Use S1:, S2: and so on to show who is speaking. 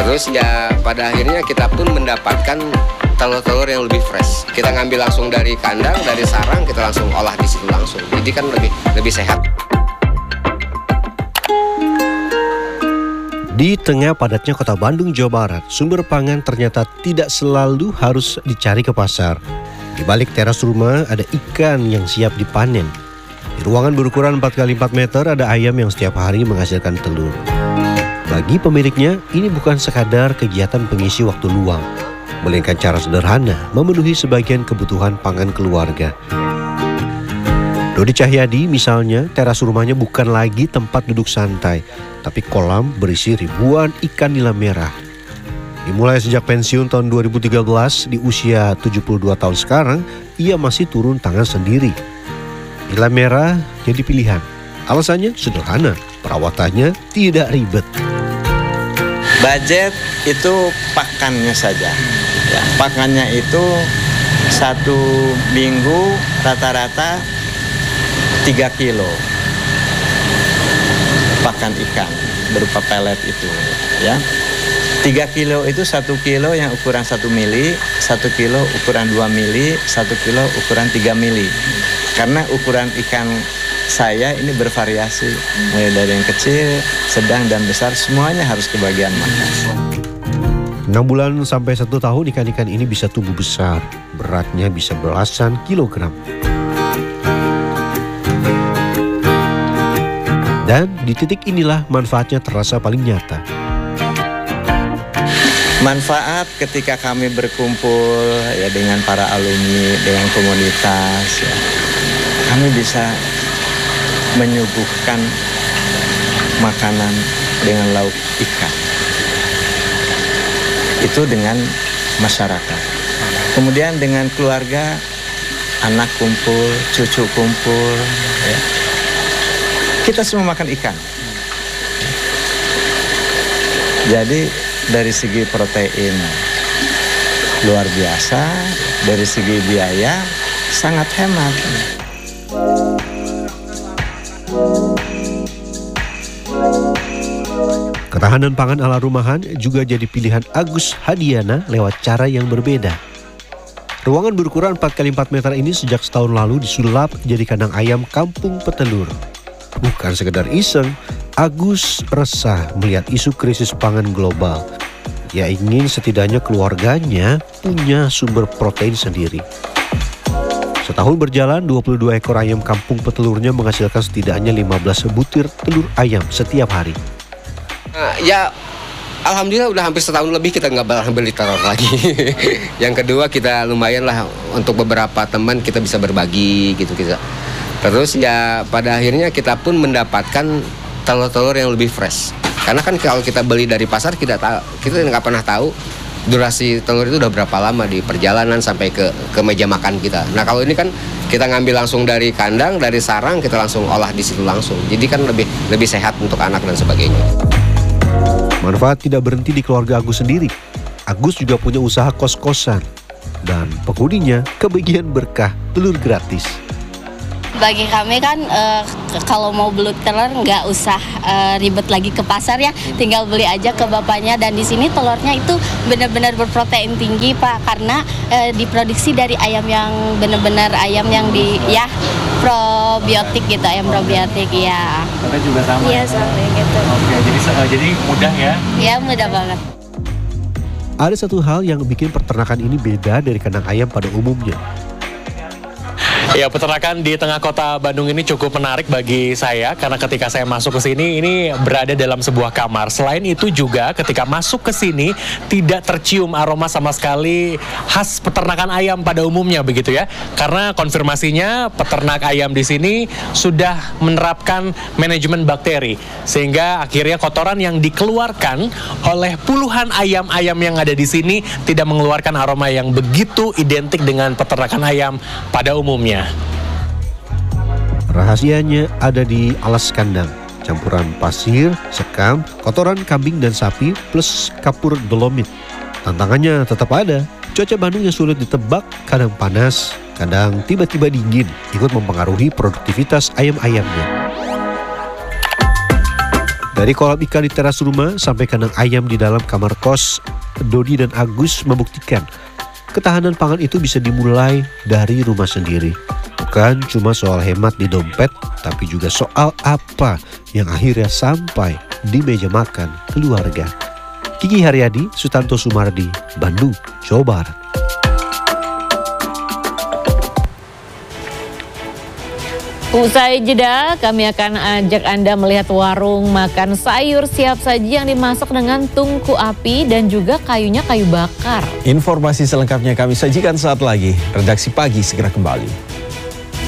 S1: Terus ya pada akhirnya kita pun mendapatkan telur-telur yang lebih fresh. Kita ngambil langsung dari kandang, dari sarang, kita langsung olah di situ langsung. Jadi kan lebih sehat.
S2: Di tengah padatnya kota Bandung, Jawa Barat, sumber pangan ternyata tidak selalu harus dicari ke pasar. Di balik teras rumah ada ikan yang siap dipanen. Di ruangan berukuran 4x4 meter ada ayam yang setiap hari menghasilkan telur. Bagi pemiliknya, ini bukan sekadar kegiatan pengisi waktu luang, melainkan cara sederhana memenuhi sebagian kebutuhan pangan keluarga. Dodi Cahyadi misalnya, teras rumahnya bukan lagi tempat duduk santai, tapi kolam berisi ribuan ikan nila merah. Dimulai sejak pensiun tahun 2013, di usia 72 tahun sekarang, ia masih turun tangan sendiri. Nila merah jadi pilihan. Alasannya sederhana, perawatannya tidak ribet.
S3: Budget itu pakannya saja. Ya, pakannya itu 1 minggu rata-rata 3 kilo pakan ikan berupa pelet itu ya. 3 kilo itu 1 kilo yang ukuran 1 mili, 1 kilo ukuran 2 mili, 1 kilo ukuran 3 mili. Karena ukuran ikan saya ini bervariasi, mulai dari yang kecil, sedang dan besar, semuanya harus kebagian makan.
S2: 6 bulan sampai 1 tahun ikan-ikan ini bisa tumbuh besar, beratnya bisa belasan kilogram. Dan di titik inilah manfaatnya terasa paling nyata.
S3: Manfaat ketika kami berkumpul ya dengan para alumni, dengan komunitas, ya, kami bisa menyuguhkan makanan dengan lauk ikan. Itu dengan masyarakat. Kemudian dengan keluarga, anak kumpul, cucu kumpul, ya. Kita semua makan ikan. Jadi dari segi protein luar biasa, dari segi biaya sangat hemat.
S2: Ketahanan pangan ala rumahan juga jadi pilihan Agus Hadiana lewat cara yang berbeda. Ruangan berukuran 4x4 meter ini sejak setahun lalu disulap jadi kandang ayam kampung petelur. Bukan sekedar iseng, Agus resah melihat isu krisis pangan global. Ia ingin setidaknya keluarganya punya sumber protein sendiri. Setahun berjalan, 22 ekor ayam kampung petelurnya menghasilkan setidaknya 15 butir telur ayam setiap hari.
S1: Ya, alhamdulillah udah hampir setahun lebih kita nggak beli telur lagi. Yang kedua, kita lumayan lah untuk beberapa teman kita bisa berbagi gitu kita. Terus ya pada akhirnya kita pun mendapatkan telur-telur yang lebih fresh. Karena kan kalau kita beli dari pasar kita nggak pernah tahu durasi telur itu udah berapa lama di perjalanan sampai ke meja makan kita. Nah kalau ini kan kita ngambil langsung dari kandang, dari sarang, kita langsung olah di situ langsung. Jadi kan lebih sehat untuk anak dan sebagainya.
S2: Manfaat tidak berhenti di keluarga Agus sendiri. Agus juga punya usaha kos-kosan. Dan penghuninya kebagian berkah telur gratis.
S4: Bagi kami kan kalau mau beli telur nggak usah ribet lagi ke pasar ya, tinggal beli aja ke bapaknya. Dan di sini telurnya itu benar-benar berprotein tinggi Pak, karena diproduksi dari ayam yang benar-benar ayam yang probiotik gitu, ayam probiotik ya.
S5: Bapak juga sama?
S4: Iya sama gitu.
S5: Oke, jadi mudah ya?
S4: Iya mudah banget.
S2: Ada satu hal yang bikin peternakan ini beda dari kandang ayam pada umumnya.
S5: Ya, peternakan di tengah kota Bandung ini cukup menarik bagi saya karena ketika saya masuk ke sini ini berada dalam sebuah kamar. Selain itu juga ketika masuk ke sini tidak tercium aroma sama sekali khas peternakan ayam pada umumnya begitu ya. Karena konfirmasinya peternak ayam di sini sudah menerapkan manajemen bakteri sehingga akhirnya kotoran yang dikeluarkan oleh puluhan ayam-ayam yang ada di sini tidak mengeluarkan aroma yang begitu identik dengan peternakan ayam pada umumnya.
S2: Rahasianya ada di alas kandang. Campuran pasir, sekam, kotoran kambing dan sapi plus kapur dolomit. Tantangannya tetap ada. Cuaca Bandung yang sulit ditebak, kadang panas, kadang tiba-tiba dingin, ikut mempengaruhi produktivitas ayam-ayamnya. Dari kolam ikan di teras rumah sampai kandang ayam di dalam kamar kos, Dodi dan Agus membuktikan ketahanan pangan itu bisa dimulai dari rumah sendiri. Bukan cuma soal hemat di dompet, tapi juga soal apa yang akhirnya sampai di meja makan keluarga. Kiki Haryadi, Sutanto Sumardi, Bandung, Jawa Barat.
S6: Usai jeda, kami akan ajak Anda melihat warung makan sayur siap saji yang dimasak dengan tungku api dan juga kayunya kayu bakar.
S7: Informasi selengkapnya kami sajikan saat lagi. Redaksi Pagi segera kembali.